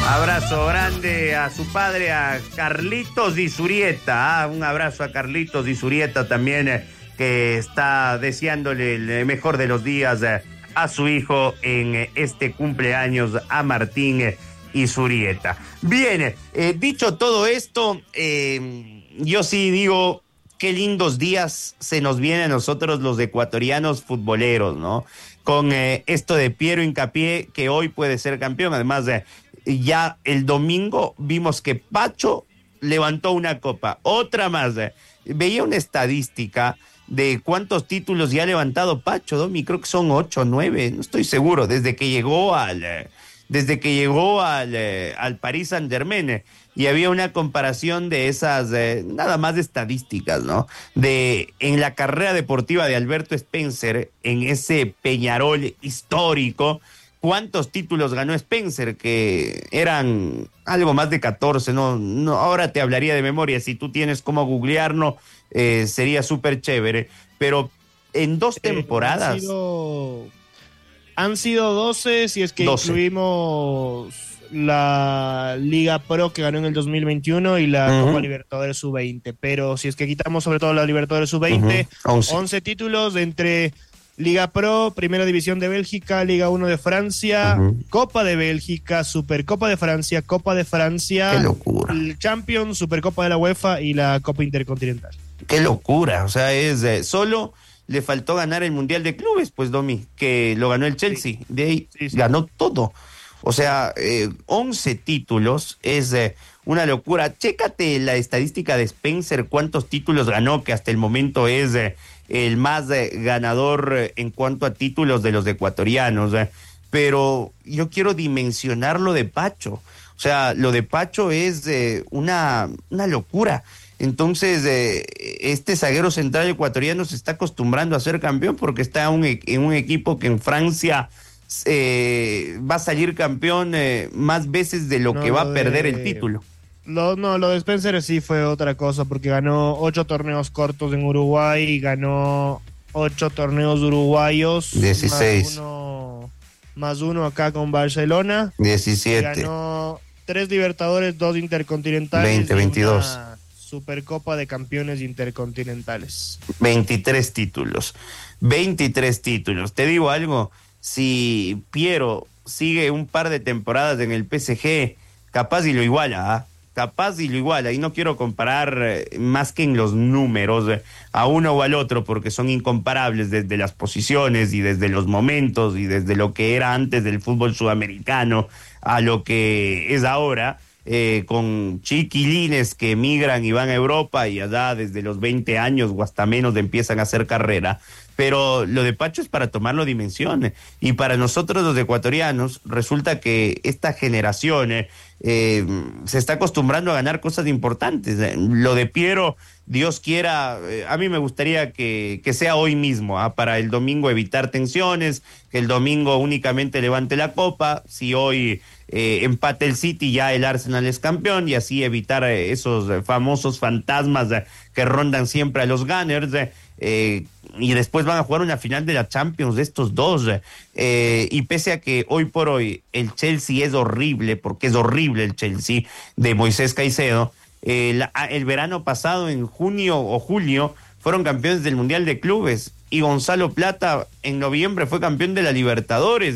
Abrazo grande a su padre, a Carlitos Di Zurieta. Un abrazo a Carlitos Di Zurieta también, que está deseándole el mejor de los días a su hijo en este cumpleaños, a Martín Izurieta. Bien, dicho todo esto, yo sí digo, qué lindos días se nos vienen a nosotros los ecuatorianos futboleros, ¿no? Con esto de Piero Hincapié, que hoy puede ser campeón. Además, ya el domingo vimos que Pacho levantó una copa, otra más. Veía una estadística de cuántos títulos ya ha levantado Pacho, Domi, creo que son 8 o 9, no estoy seguro, desde que llegó al Paris Saint-Germain. Y había una comparación de esas, nada más de estadísticas, ¿no? En la carrera deportiva de Alberto Spencer, en ese Peñarol histórico, ¿cuántos títulos ganó Spencer? Que eran algo más de 14, no, ahora te hablaría de memoria, si tú tienes cómo googlearlo, sería súper chévere, pero en 2 temporadas... Han sido 12, si es que 12. Incluimos la Liga Pro que ganó en el 2021 y la Copa Libertadores Sub-20, pero si es que quitamos sobre todo la Libertadores Sub-20, 11 títulos entre Liga Pro, Primera División de Bélgica, Liga 1 de Francia, Copa de Bélgica, Supercopa de Francia, Copa de Francia, ¡qué locura! El Champions, Supercopa de la UEFA y la Copa Intercontinental. ¡Qué locura! O sea, solo le faltó ganar el Mundial de Clubes, pues, Domi, que lo ganó el Chelsea. Sí. De ahí ganó todo. O sea, 11 títulos es una locura. Chécate la estadística de Spencer, cuántos títulos ganó, que hasta el momento es el más ganador en cuanto a títulos de los ecuatorianos. Pero yo quiero dimensionar lo de Pacho. O sea, lo de Pacho es una locura. Entonces, este zaguero central ecuatoriano se está acostumbrando a ser campeón porque está en un equipo que en Francia va a salir campeón más veces de lo que va a perder el título. Lo de Spencer sí fue otra cosa, porque ganó 8 torneos cortos en Uruguay, ganó 8 torneos uruguayos, 16. Más uno acá con Barcelona, 17. Ganó 3 Libertadores, 2 Intercontinentales, 20, 22. Supercopa de Campeones Intercontinentales. 23 títulos. Te digo algo, si Piero sigue un par de temporadas en el PSG, capaz y lo iguala, y no quiero comparar más que en los números a uno o al otro, porque son incomparables desde las posiciones y desde los momentos y desde lo que era antes del fútbol sudamericano a lo que es ahora. Con chiquilines que emigran y van a Europa y allá desde los 20 años o hasta menos empiezan a hacer carrera, pero lo de Pacho es para tomarlo dimensión, y para nosotros los ecuatorianos resulta que esta generación se está acostumbrando a ganar cosas importantes. Lo de Piero, Dios quiera, a mí me gustaría que sea hoy mismo, para el domingo evitar tensiones, que el domingo únicamente levante la copa, si hoy empate el City, ya el Arsenal es campeón, y así evitar esos famosos fantasmas que rondan siempre a los Gunners, y después van a jugar una final de la Champions de estos dos, y pese a que hoy por hoy el Chelsea es horrible, porque es horrible el Chelsea de Moisés Caicedo, el verano pasado, en junio o julio, fueron campeones del Mundial de Clubes, y Gonzalo Plata en noviembre fue campeón de la Libertadores.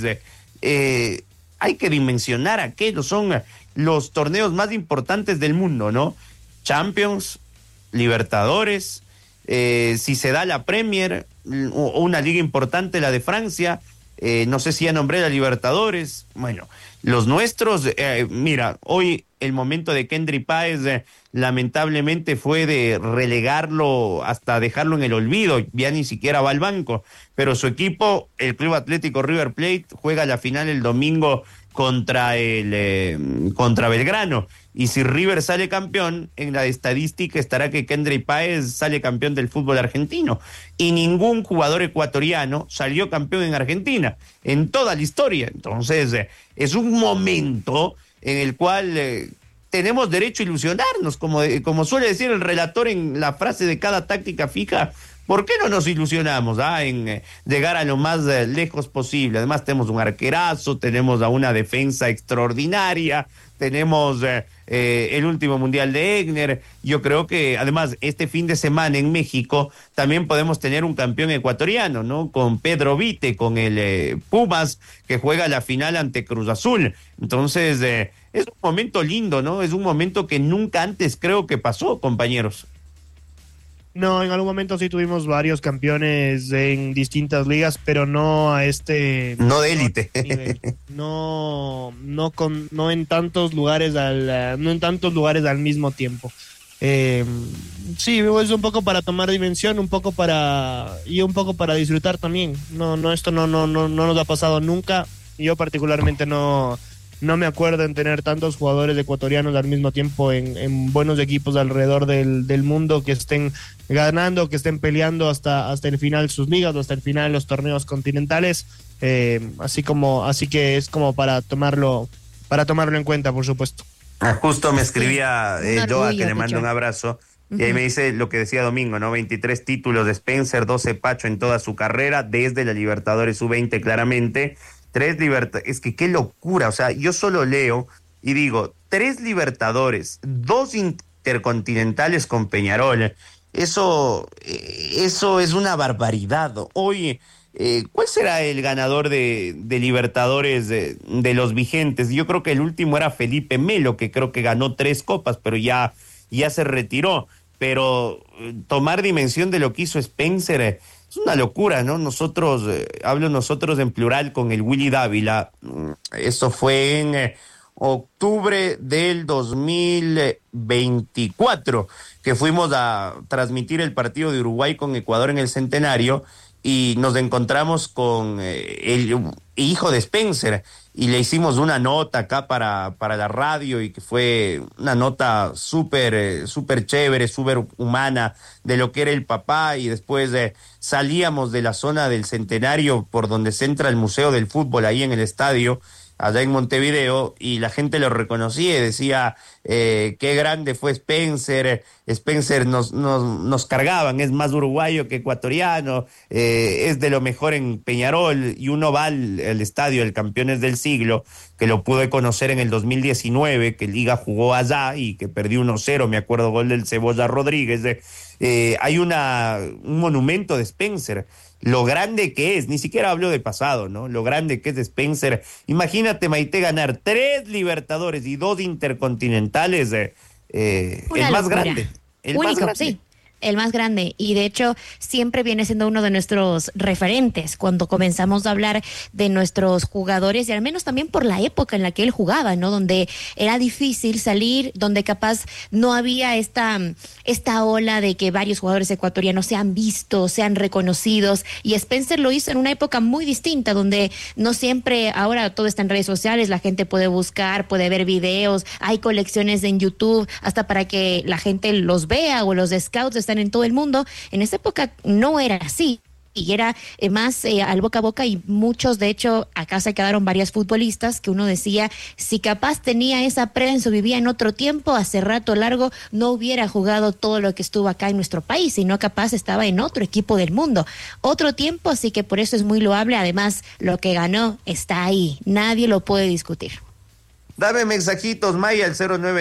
Hay que dimensionar aquellos son los torneos más importantes del mundo, ¿no? Champions, Libertadores, si se da la Premier, o una liga importante, la de Francia, no sé si ya nombré la Libertadores. Bueno, los nuestros, mira, hoy el momento de Kendry Páez lamentablemente fue de relegarlo hasta dejarlo en el olvido, ya ni siquiera va al banco, pero su equipo, el Club Atlético River Plate, juega la final el domingo contra Belgrano, y si River sale campeón, en la estadística estará que Kendry Páez sale campeón del fútbol argentino, y ningún jugador ecuatoriano salió campeón en Argentina en toda la historia. Entonces es un momento en el cual tenemos derecho a ilusionarnos, como suele decir el relator en la frase de cada táctica fija, ¿Por qué no nos ilusionamos en llegar a lo más lejos posible? Además tenemos un arquerazo, tenemos a una defensa extraordinaria, tenemos el último mundial de Egner. Yo creo que además este fin de semana en México también podemos tener un campeón ecuatoriano, ¿no? Con Pedro Vite, con el Pumas, que juega la final ante Cruz Azul. Entonces es un momento lindo, ¿no? Es un momento que nunca antes creo que pasó, compañeros. No, en algún momento sí tuvimos varios campeones en distintas ligas, pero no a no de élite. No en tantos lugares al mismo tiempo. Sí, es un poco para tomar dimensión, un poco para disfrutar también. Esto no nos ha pasado nunca. Yo particularmente no me acuerdo en tener tantos jugadores ecuatorianos al mismo tiempo en buenos equipos alrededor del mundo que estén ganando, que estén peleando hasta el final sus ligas, hasta el final los torneos continentales. Así que es como para tomarlo en cuenta, por supuesto. Justo me escribía Joa, que le mando un abrazo, y ahí me dice lo que decía Domingo, ¿no? 23 títulos de Spencer, 12 Pacho en toda su carrera, desde la Libertadores U20 claramente. 3 Libertadores, es que qué locura, o sea, yo solo leo y digo, 3 Libertadores, 2 intercontinentales con Peñarol, eso es una barbaridad. Oye, ¿cuál será el ganador de Libertadores de los vigentes? Yo creo que el último era Felipe Melo, que creo que ganó 3 copas, pero ya se retiró. Pero tomar dimensión de lo que hizo Spencer es una locura, ¿no? Nosotros, hablo nosotros en plural con el Willy Dávila, eso fue en octubre del 2024, que fuimos a transmitir el partido de Uruguay con Ecuador en el Centenario, y nos encontramos con el hijo de Spencer, y le hicimos una nota acá para la radio, y que fue una nota súper chévere, súper humana de lo que era el papá. Y después salíamos de la zona del Centenario por donde se entra el Museo del Fútbol, ahí en el estadio, allá en Montevideo, y la gente lo reconocía y decía qué grande fue Spencer. Spencer nos cargaban, es más uruguayo que ecuatoriano, es de lo mejor en Peñarol. Y uno va al estadio del Campeones del Siglo, que lo pude conocer en el 2019, que Liga jugó allá y que perdió 1-0, me acuerdo, gol del Cebolla Rodríguez. Hay un monumento de Spencer, lo grande que es, ni siquiera hablo de pasado, ¿no? Lo grande que es Spencer. Imagínate, Maite, ganar 3 Libertadores y 2 intercontinentales, el más grande. El Único, más grande. sí. El más grande, y de hecho siempre viene siendo uno de nuestros referentes cuando comenzamos a hablar de nuestros jugadores, y al menos también por la época en la que él jugaba, ¿no? Donde era difícil salir, donde capaz no había esta ola de que varios jugadores ecuatorianos sean vistos, sean reconocidos, y Spencer lo hizo en una época muy distinta, donde no siempre, ahora todo está en redes sociales, la gente puede buscar, puede ver videos, hay colecciones en YouTube, hasta para que la gente los vea, o los scouts están en todo el mundo. En esa época no era así, y era más al boca a boca, y muchos, de hecho, acá se quedaron varias futbolistas que uno decía, si capaz tenía esa prensa o vivía en otro tiempo, hace rato largo, no hubiera jugado todo lo que estuvo acá en nuestro país, sino capaz estaba en otro equipo del mundo, otro tiempo. Así que por eso es muy loable. Además, lo que ganó está ahí, nadie lo puede discutir. Dame mensajitos, Maya, al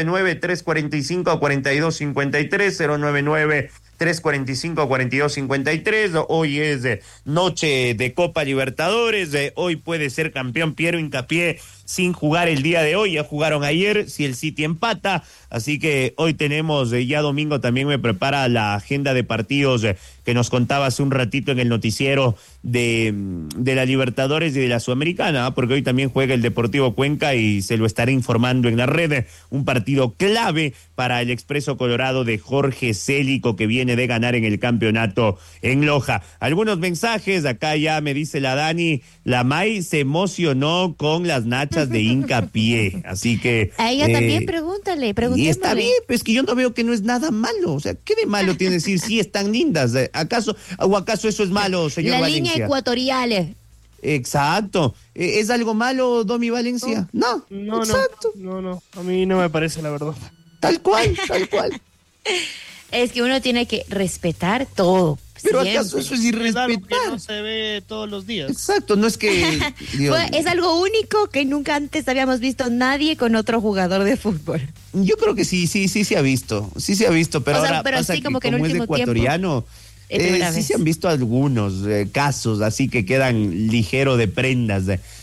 099-345-4253, 099-345-4253. Hoy es noche de Copa Libertadores, hoy puede ser campeón Piero Hincapié sin jugar el día de hoy, ya jugaron ayer, si el City empata, así que hoy tenemos, ya Domingo también me prepara la agenda de partidos que nos contaba hace un ratito en el noticiero de la Libertadores y de la Sudamericana, porque hoy también juega el Deportivo Cuenca y se lo estaré informando en la red, un partido clave para el Expreso Colorado de Jorge Célico, que viene de ganar en el campeonato en Loja. Algunos mensajes, acá ya me dice la Dani, la May se emocionó con las nachas de Hincapié, así que... A ella también pregúntale. Y está bien, pues que yo no veo que no es nada malo, o sea, ¿qué de malo tiene decir sí están lindas? ¿Acaso eso es malo, señor la Valencia? Línea ecuatorial. Exacto. ¿Es algo malo, Domi Valencia? No, no, exacto. No, a mí no me parece, la verdad. Tal cual. Es que uno tiene que respetar todo. Pero siempre. ¿acaso eso es irrespetar? Es algo que no se ve todos los días. Exacto, no es que... Dios, Es algo único que nunca antes habíamos visto nadie con otro jugador de fútbol. yo creo que sí se ha visto, pero O sea, ahora pero pasa sí, que como que en es último ecuatoriano, Es primera sí vez. se han visto algunos casos así que quedan ligero de prendas,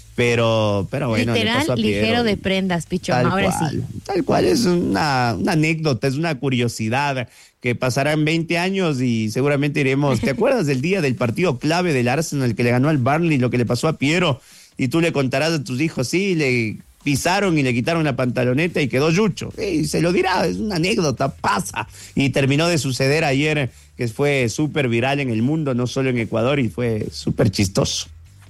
pero bueno, le Literal, pasó a Piero. ligero de prendas, Pichón. Ahora sí. Tal cual, es una anécdota, es una curiosidad que pasará en 20 años y seguramente iremos. ¿Te acuerdas del día del partido clave del Arsenal que le ganó al Burnley, lo que le pasó a Piero? Y tú le contarás a tus hijos, sí, le pisaron y le quitaron la pantaloneta y quedó yucho. Y se lo dirá, es una anécdota, pasa. Y terminó de suceder ayer, que fue súper viral en el mundo, no solo en Ecuador, y fue súper chistoso.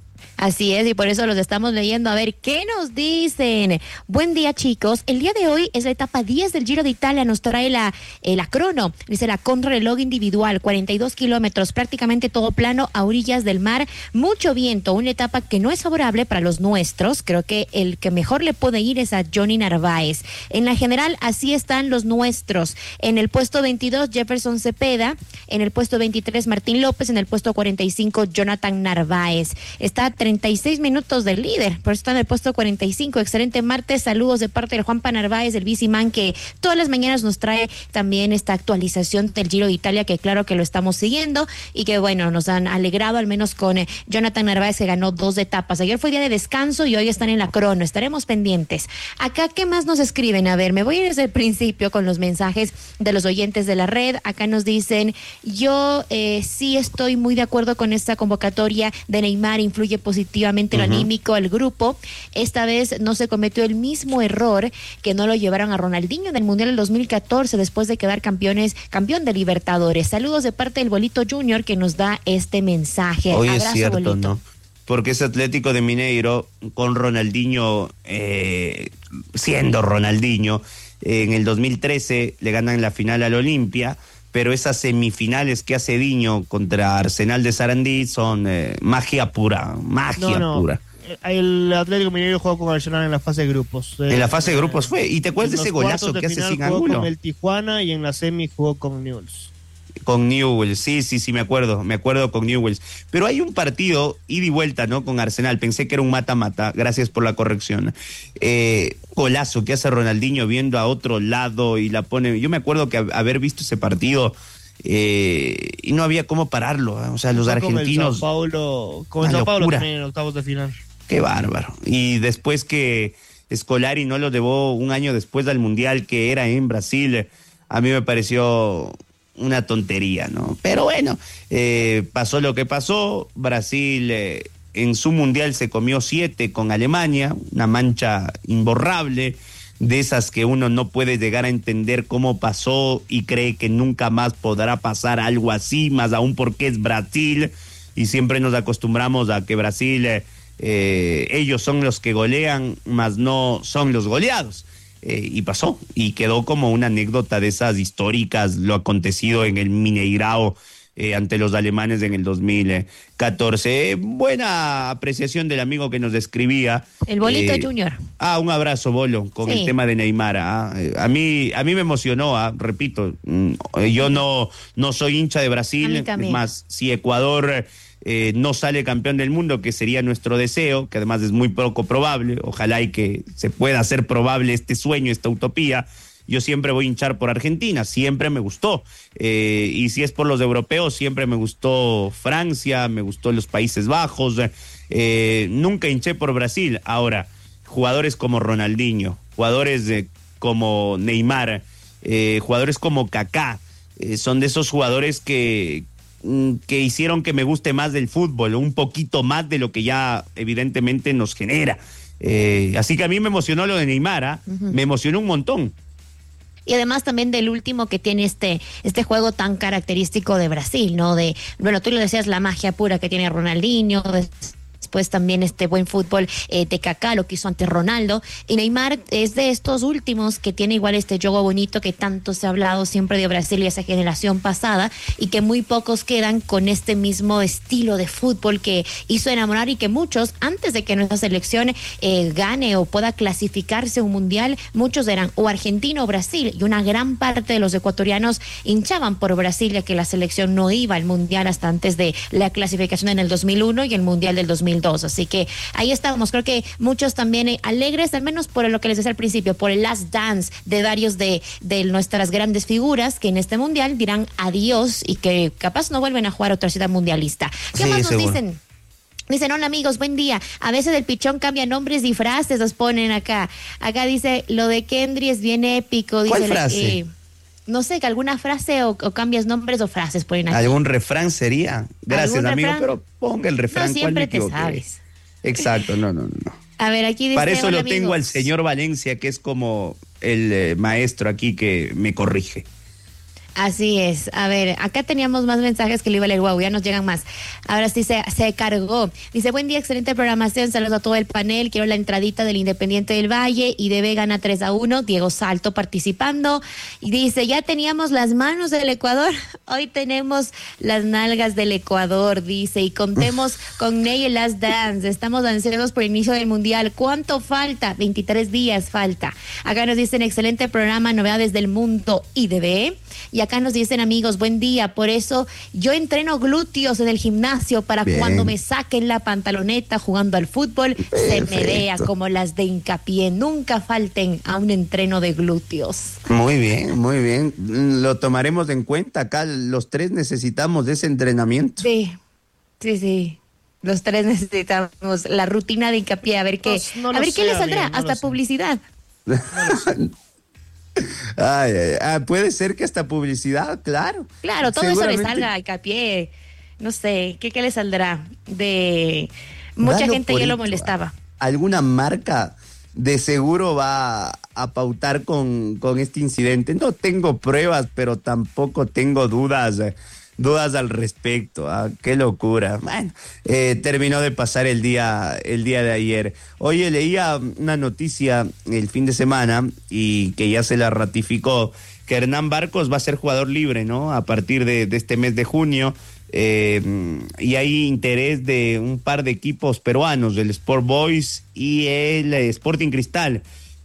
Así es, y por eso los estamos leyendo. A ver, ¿qué nos dicen? Buen día, chicos. El día de hoy es la etapa 10 del Giro de Italia. Nos trae la crono. Dice la contrarreloj individual, 42 kilómetros, prácticamente todo plano a orillas del mar. Mucho viento, una etapa que no es favorable para los nuestros. Creo que el que mejor le puede ir es a Johnny Narváez. En la general, así están los nuestros. En el puesto 22, Jefferson Cepeda. En el puesto 23, Martín López. En el puesto 45, Jonathan Narváez. Está 36 minutos del líder, por eso está en el puesto 45. Excelente martes, saludos de parte de Juanpa Narváez, del Biciman, que todas las mañanas nos trae también esta actualización del Giro de Italia, que claro que lo estamos siguiendo y que bueno, nos han alegrado al menos con Jonathan Narváez, que ganó 2 etapas. Ayer fue día de descanso y hoy están en la crono, estaremos pendientes. Acá, ¿qué más nos escriben? A ver, me voy a ir desde el principio con los mensajes de los oyentes de la red. Acá nos dicen, yo sí estoy muy de acuerdo con esta convocatoria de Neymar, influye positivamente lo anímico al grupo. Esta vez no se cometió el mismo error que no lo llevaron a Ronaldinho en el Mundial del 2014 después de quedar campeón de Libertadores. Saludos de parte del Bolito Junior, que nos da este mensaje. Hoy Abrazo, es cierto, Bolito. ¿no? Porque ese Atlético de Mineiro con Ronaldinho, siendo Ronaldinho, en el 2013 le ganan la final al Olimpia, pero esas semifinales que hace Diño contra Arsenal de Sarandí son magia pura, pura. El Atlético Mineiro jugó con Arsenal en la fase de grupos. En la fase de grupos fue. ¿Y te acuerdas de ese golazo que hace sin ángulo? Jugó con el Tijuana y en la semi jugó con Newell's. Con Newell's, sí, me acuerdo con Newell's. Pero hay un partido ida y vuelta, ¿no? Con Arsenal, pensé que era un mata-mata, gracias por la corrección. Golazo que hace Ronaldinho viendo a otro lado y la pone. Yo me acuerdo que haber visto ese partido y no había cómo pararlo, ¿eh? O sea, los argentinos. Con el Sao Paulo también en octavos de final. Qué bárbaro. Y después que Scolari no lo llevó un año después del Mundial, que era en Brasil, a mí me pareció una tontería, ¿no? Pero bueno, pasó lo que pasó. Brasil en su Mundial se comió 7 con Alemania, una mancha imborrable, de esas que uno no puede llegar a entender cómo pasó y cree que nunca más podrá pasar algo así, más aún porque es Brasil y siempre nos acostumbramos a que Brasil, ellos son los que golean, más no son los goleados. Y pasó, y quedó como una anécdota de esas históricas, lo acontecido en el Mineirao ante los alemanes en el 2014. Buena apreciación del amigo que nos describía. El Bolito Junior. Un abrazo, Bolo, con el tema de Neymar. A mí me emocionó, repito, yo no soy hincha de Brasil, es más, si Ecuador no sale campeón del mundo, que sería nuestro deseo, que además es muy poco probable, ojalá y que se pueda hacer probable este sueño, esta utopía. Yo siempre voy a hinchar por Argentina, siempre me gustó, y si es por los europeos, siempre me gustó Francia, me gustó los Países Bajos, nunca hinché por Brasil. Ahora, jugadores como Ronaldinho, jugadores como Neymar, jugadores como Kaká, son de esos jugadores que hicieron que me guste más del fútbol, un poquito más de lo que ya evidentemente nos genera. Así que a mí me emocionó lo de Neymar, me emocionó un montón. Y además también del último que tiene este juego tan característico de Brasil, ¿no? Bueno, tú lo decías, la magia pura que tiene Ronaldinho, después después también este buen fútbol de Kaká, lo que hizo ante Ronaldo. Y Neymar es de estos últimos que tiene igual este juego bonito que tanto se ha hablado siempre de Brasil y esa generación pasada, y que muy pocos quedan con este mismo estilo de fútbol que hizo enamorar, y que muchos, antes de que nuestra selección gane o pueda clasificarse a un mundial, muchos eran o argentino o Brasil, y una gran parte de los ecuatorianos hinchaban por Brasil, ya que la selección no iba al mundial hasta antes de la clasificación en el 2001 y el mundial del 2002. Así que ahí estábamos, creo que muchos también alegres, al menos por lo que les decía al principio, por el last dance de varios de nuestras grandes figuras que en este mundial dirán adiós y que capaz no vuelven a jugar otra ciudad mundialista. ¿Qué más nos dicen? Dicen, hola amigos, buen día. A veces el pichón cambia nombres y frases, nos ponen acá. Acá dice, lo de Kendry es bien épico. Dice, ¿cuál frase? No sé, que alguna frase o cambias nombres o frases ponen aquí. ¿Algún refrán sería? Gracias, amigo, pero ponga el refrán. No siempre te sabes. Exacto, no. A ver, aquí dice, para eso hola, lo amigos. tengo al señor Valencia, que es como el maestro aquí que me corrige. Así es. A ver, acá teníamos más mensajes que le iba a leer. Wow, ya nos llegan más. Ahora sí se cargó. Dice, buen día, excelente programación. Saludos a todo el panel. Quiero la entradita del Independiente del Valle. Y debe gana 3-1. Diego Salto participando. Y dice, ya teníamos las manos del Ecuador. Hoy tenemos las nalgas del Ecuador, dice. Y contemos con Ney el Last Dance. Estamos ansiosos por el inicio del Mundial. ¿Cuánto falta? 23 días falta. Acá nos dicen, excelente programa, novedades del mundo IDB. Y acá nos dicen, amigos, buen día. Por eso yo entreno glúteos en el gimnasio para cuando me saquen la pantaloneta jugando al fútbol, se me vea como las de Hincapié. Nunca falten a un entreno de glúteos. Muy bien, muy bien. Lo tomaremos en cuenta. Acá los tres necesitamos de ese entrenamiento. Sí. Los tres necesitamos la rutina de Hincapié. A ver qué, qué le saldrá. Hasta publicidad. Puede ser que hasta publicidad, claro. Claro, todo eso le salga a Hincapié. No sé, ¿qué le saldrá? De mucha gente ya lo molestaba. ¿Alguna marca de seguro va a pautar con este incidente? No tengo pruebas, pero tampoco tengo dudas al respecto. Qué locura. Bueno, terminó de pasar el día de ayer. Oye, leía una noticia el fin de semana y que ya se la ratificó, que Hernán Barcos va a ser jugador libre, ¿no? A partir de este mes de junio. Y hay interés de un par de equipos peruanos, el Sport Boys y el Sporting Cristal.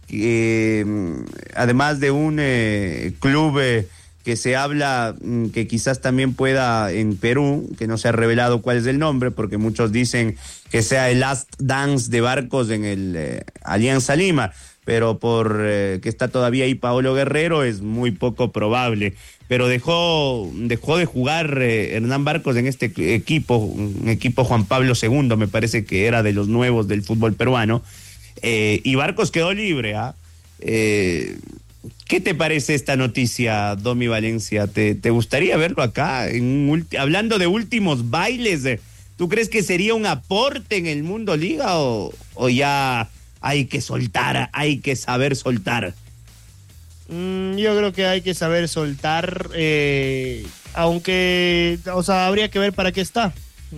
Además de un club que se habla que quizás también pueda en Perú, que no se ha revelado cuál es el nombre, porque muchos dicen que sea el Last Dance de Barcos en el Alianza Lima, pero por que está todavía ahí Paolo Guerrero es muy poco probable. Pero dejó de jugar Hernán Barcos en este equipo, un equipo Juan Pablo II, me parece que era de los nuevos del fútbol peruano, y Barcos quedó libre, ¿Qué te parece esta noticia, Domi Valencia? ¿Te gustaría verlo acá? Hablando de últimos bailes, ¿tú crees que sería un aporte en el Mundo Liga o ya hay que soltar, hay que saber soltar? Yo creo que hay que saber soltar, aunque, habría que ver para qué está.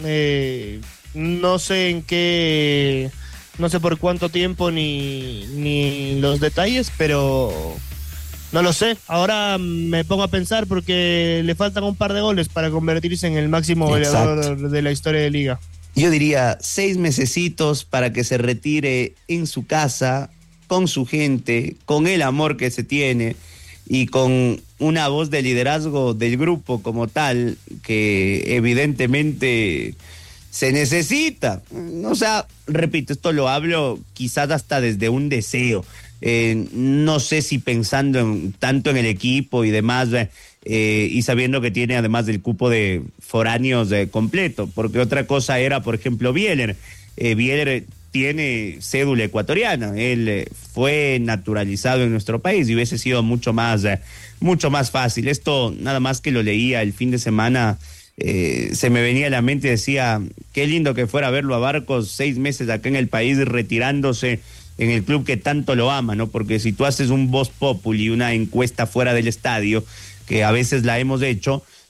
No sé no sé por cuánto tiempo ni los detalles, pero no lo sé. Ahora me pongo a pensar porque le faltan un par de goles para convertirse en el máximo goleador de la historia de Liga. Yo diría 6 mesecitos para que se retire en su casa, con su gente, con el amor que se tiene y con una voz de liderazgo del grupo como tal, que evidentemente se necesita. Repito, esto lo hablo quizás hasta desde un deseo. No sé si pensando tanto en el equipo y demás, y sabiendo que tiene además del cupo de foráneos completo, porque otra cosa era, por ejemplo, Bieler. Bieler tiene cédula ecuatoriana, él fue naturalizado en nuestro país y hubiese sido mucho más fácil. Esto nada más que lo leía el fin de semana, se me venía a la mente y decía, qué lindo que fuera verlo a Barcos 6 meses acá en el país retirándose en el club que tanto lo ama, ¿no? Porque si tú haces un Voz Populi, una encuesta fuera del estadio, que a veces la hemos hecho,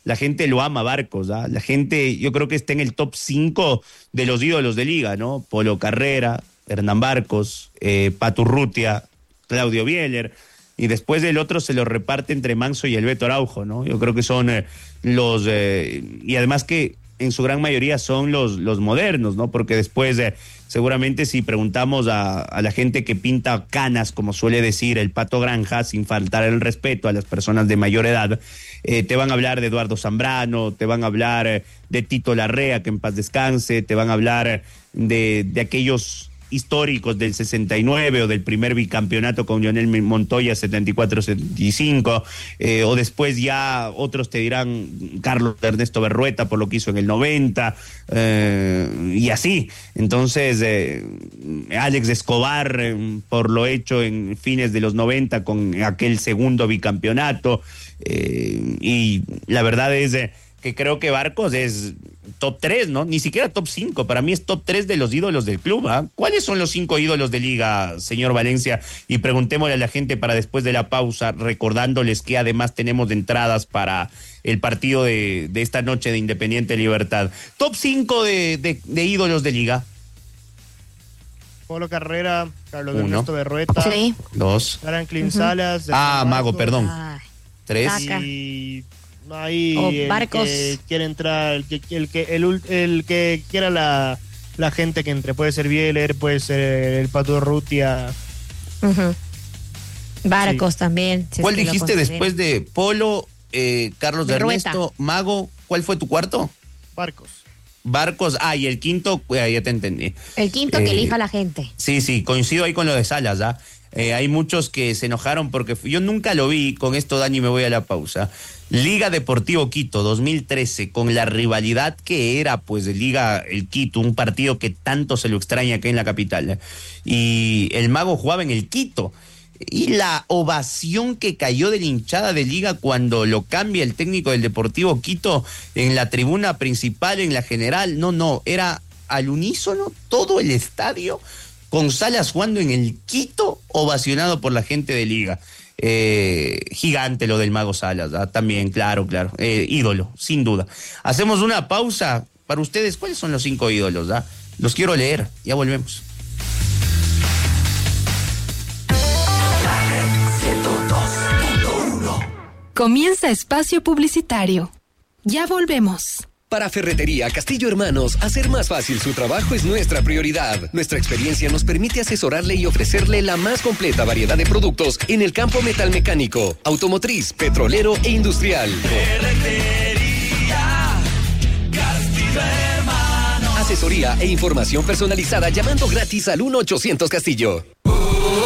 la gente lo ama Barcos, ¿ah? La gente, yo creo que está en el top 5 de los ídolos de liga, ¿no? Polo Carrera, Hernán Barcos, Pato Urrutia, Claudio Bieler, y después del otro se lo reparte entre Manso y el Beto Araujo, ¿no? Yo creo que son los, y además que en su gran mayoría son los modernos, ¿no? Porque después, seguramente si preguntamos a la gente que pinta canas, como suele decir el Pato Granja, sin faltar el respeto a las personas de mayor edad, te van a hablar de Eduardo Zambrano, te van a hablar de Tito Larrea, que en paz descanse, te van a hablar de aquellos históricos del 69 o del primer bicampeonato con Lionel Montoya 74-75, o después ya otros te dirán Carlos Ernesto Berrueta por lo que hizo en el 90, y así. Entonces Alex Escobar por lo hecho en fines de los 90 con aquel segundo bicampeonato, y la verdad es que creo que Barcos es top 3, ¿no? Ni siquiera top 5, para mí es top 3 de los ídolos del club, ¿ah? ¿Cuáles son los 5 ídolos de liga, señor Valencia? Y preguntémosle a la gente para después de la pausa, recordándoles que además tenemos entradas para el partido de esta noche de Independiente Libertad. Top 5 de ídolos de liga. Polo Carrera, Carlos Ernesto Berrueta. Sí. 2. Franklin Salas. Mago, perdón. 3. Y ahí Barcos. El que quiere entrar, el que quiera la gente que entre, puede ser Bieler, puede ser el Pato Urrutia. Barcos también. ¿Cuál dijiste después de Polo, Carlos Ernesto, Mago? ¿Cuál fue tu cuarto? Barcos, y el quinto, ya te entendí. El quinto que elija la gente. Sí, coincido ahí con lo de Salas, ¿ah? Hay muchos que se enojaron porque yo nunca lo vi, con esto Dani me voy a la pausa. Liga Deportivo Quito 2013, con la rivalidad que era pues de Liga el Quito, un partido que tanto se lo extraña acá en la capital, y el Mago jugaba en el Quito, y la ovación que cayó de la hinchada de Liga cuando lo cambia el técnico del Deportivo Quito en la tribuna principal, en la general, era al unísono todo el estadio con Salas jugando en el Quito, ovacionado por la gente de Liga. Gigante lo del Mago Salas, ¿ah? También, claro, ídolo, sin duda. Hacemos una pausa. Para ustedes, ¿cuáles son los 5 ídolos? ¿Ah? Los quiero leer, ya volvemos. Comienza espacio publicitario. Ya volvemos. Para Ferretería Castillo Hermanos, hacer más fácil su trabajo es nuestra prioridad. Nuestra experiencia nos permite asesorarle y ofrecerle la más completa variedad de productos en el campo metalmecánico, automotriz, petrolero e industrial. Ferretería Castillo Hermanos. Asesoría e información personalizada llamando gratis al 1-800 Castillo.